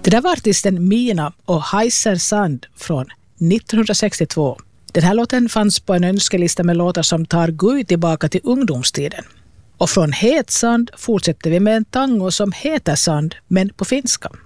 Det där var artisten Mina och Heiser Sand från 1962. Den här låten fanns på en önskelista med låtar som tar Gud tillbaka till ungdomstiden. Och från Het sand fortsätter vi med en tango som heter Sand, men på finska.